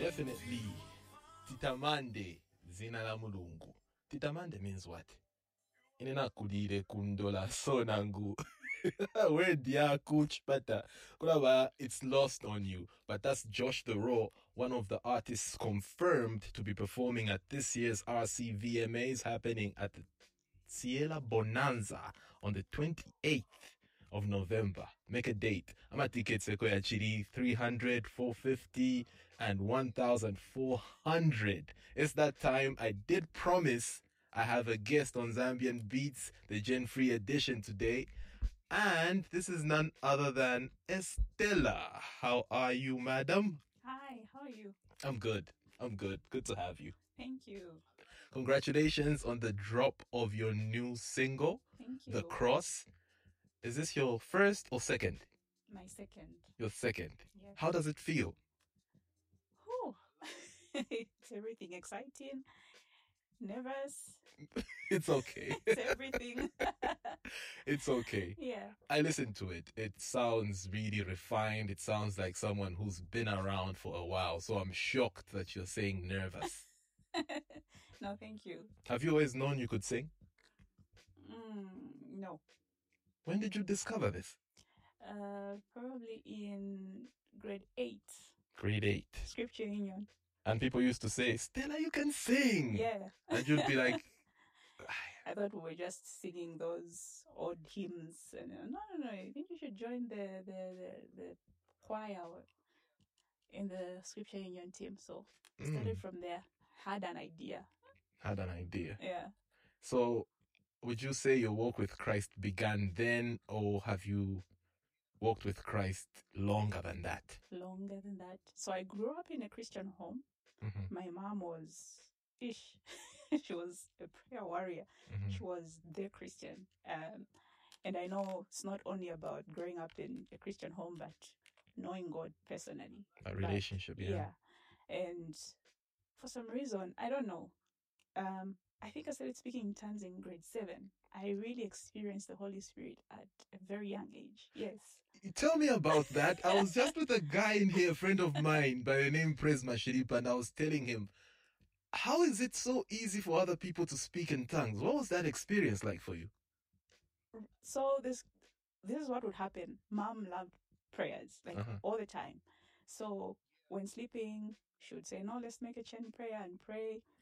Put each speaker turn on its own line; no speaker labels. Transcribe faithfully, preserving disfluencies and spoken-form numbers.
Definitely. Titamande zina la mulungu. Titamande means what? Inena kulire kundola sonangu. Where dia coach pata. Kulaba, it's lost on you. But that's Josh the Raw, one of the artists confirmed to be performing at this year's R C V M As happening at the Ciela Bonanza on the twenty-eighth of November. Make a date. I'm at tickets chiri three hundred, four fifty, and one thousand four hundred. It's that time. I did promise I have a guest on Zambian Beats, the Gen Free edition today. And this is none other than Estella. How are you, madam?
Hi, how are you?
I'm good. I'm good. Good to have you.
Thank you.
Congratulations on the drop of your new single,
Thank you.
The Cross. Is this your first or second?
My second.
Your second.
Yes.
How does it feel?
Oh, it's everything exciting, nervous.
It's okay.
It's everything.
It's okay.
Yeah.
I listened to it. It sounds really refined. It sounds like someone who's been around for a while. So I'm shocked that you're saying nervous.
No, thank you.
Have you always known you could sing?
Mm, no.
When did you discover this?
Uh, probably in grade eight.
Grade eight.
Scripture Union.
And people used to say, Stella, you can sing.
Yeah.
And you'd be like,
I thought we were just singing those old hymns. And uh, no, no, no. I think you should join the the the, the choir in the Scripture Union team. So started
mm,
from there. Had an idea.
had an idea.
Yeah.
So would you say your walk with Christ began then, or have you walked with Christ longer than that?
Longer than that. So I grew up in a Christian home.
Mm-hmm.
My mom was ish. She was a prayer warrior.
Mm-hmm.
She was the Christian. Um, and I know it's not only about growing up in a Christian home, but knowing God personally.
A relationship,
but,
yeah.
yeah. And for some reason, I don't know. Um, I think I started speaking in tongues in grade seven. I really experienced the Holy Spirit at a very young age. Yes.
Tell me about that. I was just with a guy in here, a friend of mine by the name Praise Mashirip, and I was telling him, how is it so easy for other people to speak in tongues? What was that experience like for you?
So this this is what would happen. Mom loved prayers, like
Uh-huh.
all the time. So when sleeping, she would say, no, let's make a chain prayer and pray.